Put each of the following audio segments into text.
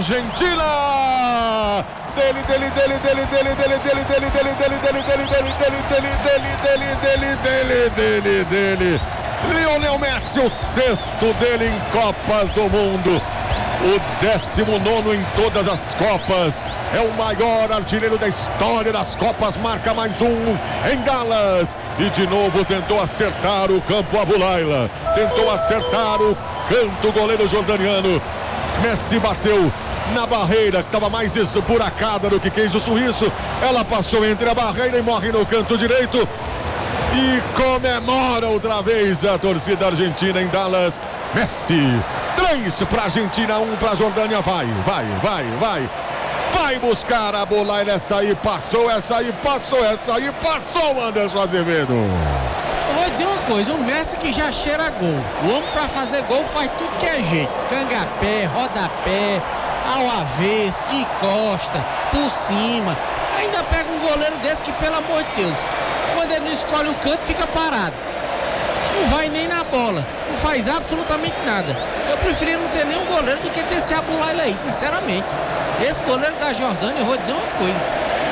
Argentina. Dele. Lionel Messi, o sexto dele em Copas do Mundo. O 19º em todas as Copas. É o maior artilheiro da história das Copas. Marca mais um em Dallas. E de novo tentou acertar o campo Abulaila. Tentou acertar o canto goleiro jordaniano. Messi bateu na barreira, que estava mais esburacada do que queijo suíço. Ela passou entre a barreira e morre no canto direito. E comemora outra vez a torcida argentina em Dallas. Messi, 3 para a Argentina, 1 para a Jordânia. Vai buscar a bola. Essa aí passou, Anderson Azevedo. Eu vou dizer uma coisa, o Messi que já cheira gol. O homem para fazer gol faz tudo que é jeito. Cangapé, rodapé, ao avesso, de costa, por cima. Ainda pega um goleiro desse que, pelo amor de Deus, quando ele não escolhe o canto, fica parado. Não vai nem na bola. Não faz absolutamente nada. Eu preferia não ter nenhum goleiro do que ter esse Abulaila aí, sinceramente. Esse goleiro da Jordânia, eu vou dizer uma coisa.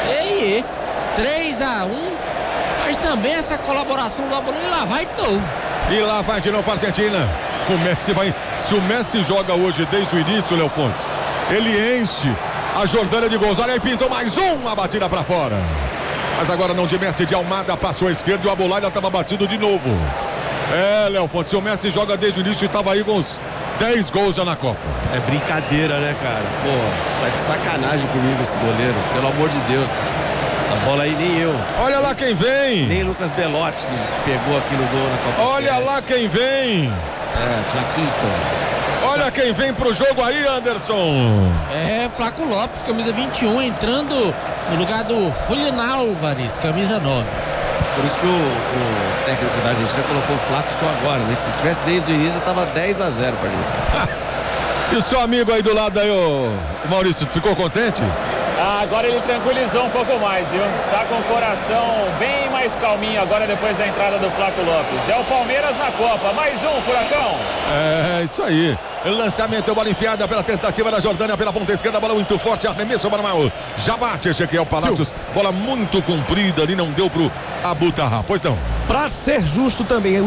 3-1. Mas também essa colaboração do Abulaila, e lá vai de novo. E lá vai de novo a Argentina. O Messi vai. Se o Messi joga hoje desde o início, Léo Pontes, ele enche a Jordânia de gols. Olha aí, pintou mais uma batida pra fora. Mas agora não de Messi, de Almada, passou à esquerda e o Abulaila estava batido de novo. Léo Fonte, se o Messi joga desde o início, estava aí com uns 10 gols já na Copa. É brincadeira, né, cara? Pô, você tá de sacanagem comigo, esse goleiro. Pelo amor de Deus, cara. Essa bola aí nem eu. Olha lá quem vem. Nem Lucas Belotti que pegou aqui no gol na Copa. Olha lá quem vem. Flaquito. Olha quem vem pro jogo aí, Anderson. Flaco Lopes, camisa 21, entrando no lugar do Julián Álvares, camisa 9. Por isso que o técnico da Argentina colocou o Flaco só agora, né? Que se tivesse desde o início, tava 10-0 pra gente. E o seu amigo aí do lado aí, o Maurício, ficou contente? Agora ele tranquilizou um pouco mais, viu? Tá com o coração bem mais calminho agora depois da entrada do Flaco Lopes. É o Palmeiras na Copa, mais um, Furacão. Isso aí. Lançamento, bola enfiada pela tentativa da Jordânia pela ponta esquerda, bola muito forte, arremesso para mal. Já bate Ezequiel Palacios, bola muito comprida ali, não deu pro Abutarra. Pois não. Pra ser justo também,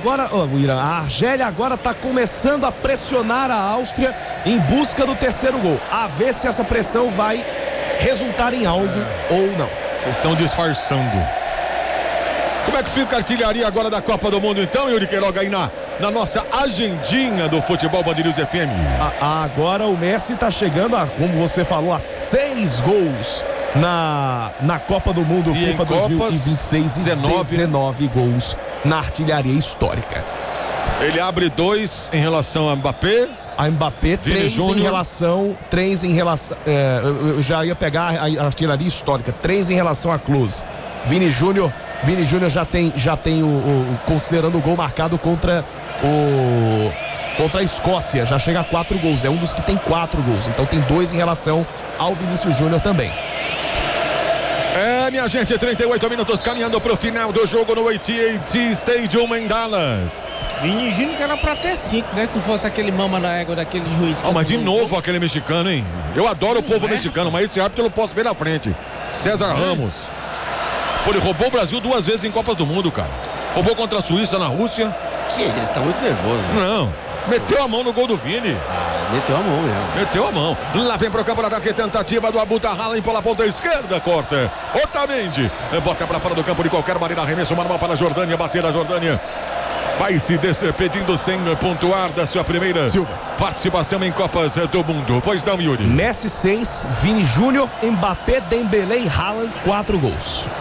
a Argélia agora tá começando a pressionar a Áustria em busca do terceiro gol. A ver se essa pressão vai resultar em algo ou não. Estão disfarçando. Como é que fica a artilharia agora da Copa do Mundo então, Yuri Queiroga, aí na nossa agendinha do Futebol Band News FM? Agora o Messi tá chegando a, como você falou, a 6 gols na Copa do Mundo e FIFA 2026 e 19 gols na artilharia histórica. Ele abre 2 em relação a Mbappé. A Mbappé, 3 em relação. Eu já ia pegar a artilharia histórica. 3 em relação a Klose. Vini Júnior já tem considerando o gol marcado contra a Escócia. Já chega a 4 gols. É um dos que tem 4 gols. Então tem 2 em relação ao Vinícius Júnior também. Minha gente, 38 minutos caminhando pro final do jogo no AT&T Stadium em Dallas. Vini Júnior que era pra ter 5, né? Se não fosse aquele mama na égua daquele juiz. Mas de novo aquele mexicano, hein? Eu adoro o povo mexicano, mas esse árbitro eu não posso ver na frente. César Ramos. Pô, ele roubou o Brasil 2 vezes em Copas do Mundo, cara. Roubou contra a Suíça na Rússia. Que isso, tá muito nervoso. Né? Não, meteu a mão no gol do Vini. Meteu a mão mesmo. Meteu a mão. Lá vem pro campo de ataque, tentativa do Abutarra pela ponta esquerda, corta. Otamendi bota pra fora do campo de qualquer maneira, arremesso manual para a Jordânia, bater a Jordânia. Vai se despedindo sem pontuar da sua primeira participação em Copas do Mundo. Pois não, Yuri? Messi 6, Vini Júnior, Mbappé, Dembélé e Haaland 4 gols.